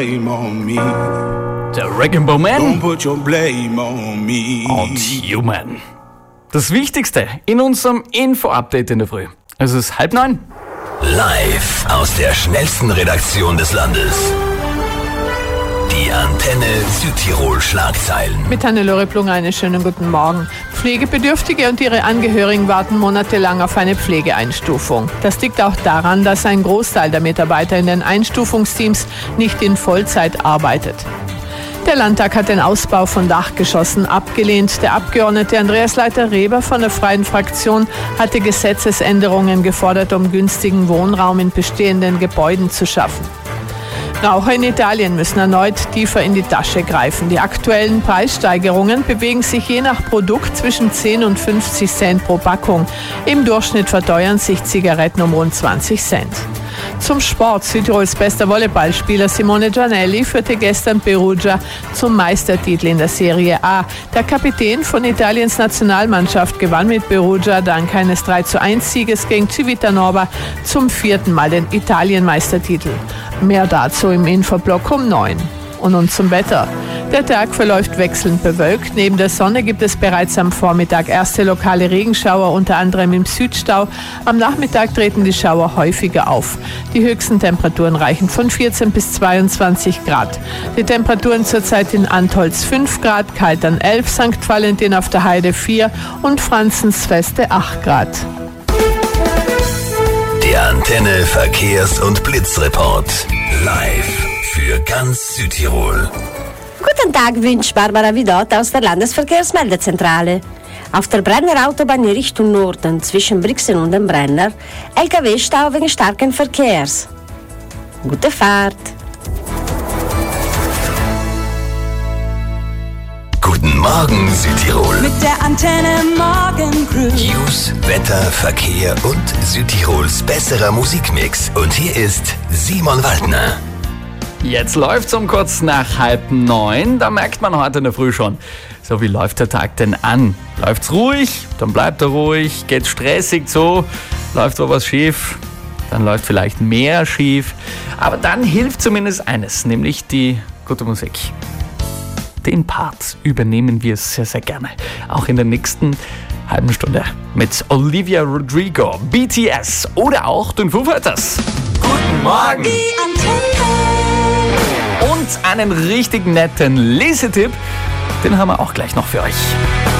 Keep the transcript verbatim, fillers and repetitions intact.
Der Wrecking Ball Man und Human. Das Wichtigste in unserem Info-Update in der Früh. Es ist halb neun. Live aus der schnellsten Redaktion des Landes. Die Antenne Südtirol-Schlagzeilen. Mit Hannelore Plunger einen schönen guten Morgen. Pflegebedürftige und ihre Angehörigen warten monatelang auf eine Pflegeeinstufung. Das liegt auch daran, dass ein Großteil der Mitarbeiter in den Einstufungsteams nicht in Vollzeit arbeitet. Der Landtag hat den Ausbau von Dachgeschossen abgelehnt. Der Abgeordnete Andreas Leiter-Reber von der Freien Fraktion hatte Gesetzesänderungen gefordert, um günstigen Wohnraum in bestehenden Gebäuden zu schaffen. Raucher in Italien müssen erneut tiefer in die Tasche greifen. Die aktuellen Preissteigerungen bewegen sich je nach Produkt zwischen zehn und fünfzig Cent pro Packung. Im Durchschnitt verteuern sich Zigaretten um rund zwanzig Cent. Zum Sport. Südtirols bester Volleyballspieler Simone Giannelli führte gestern Perugia zum Meistertitel in der Serie A. Der Kapitän von Italiens Nationalmannschaft gewann mit Perugia dank eines drei zu eins Sieges gegen Civitanova zum vierten Mal den Italienmeistertitel. Mehr dazu im Infoblock um neun. Und nun zum Wetter. Der Tag verläuft wechselnd bewölkt. Neben der Sonne gibt es bereits am Vormittag erste lokale Regenschauer, unter anderem im Südstau. Am Nachmittag treten die Schauer häufiger auf. Die höchsten Temperaturen reichen von vierzehn bis zweiundzwanzig Grad. Die Temperaturen zurzeit in Antholz fünf Grad, Kaltern elf, Sankt Valentin auf der Heide vier und Franzensfeste acht Grad. Der Antenne Verkehrs- und Blitzreport. Live für ganz Südtirol. Guten Tag, wünscht Barbara Vidot aus der Landesverkehrsmeldezentrale. Auf der Brenner Autobahn in Richtung Norden zwischen Brixen und dem Brenner L K W-Stau wegen starken Verkehrs. Gute Fahrt! Guten Morgen Südtirol. Mit der Antenne Morgen Crew. News, Wetter, Verkehr und Südtirols besserer Musikmix. Und hier ist Simon Waldner. Jetzt läuft's um kurz nach halb neun. Da merkt man heute in der Früh schon. So, wie läuft der Tag denn an? Läuft's ruhig? Dann bleibt er ruhig. Geht's stressig so? Läuft sowas schief? Dann läuft vielleicht mehr schief. Aber dann hilft zumindest eines, nämlich die gute Musik. Den Part übernehmen wir sehr, sehr gerne. Auch in der nächsten halben Stunde mit Olivia Rodrigo, B T S oder auch den Foo Fighters. Guten Morgen! Die Antenne. Und einen richtig netten Lesetipp, den haben wir auch gleich noch für euch.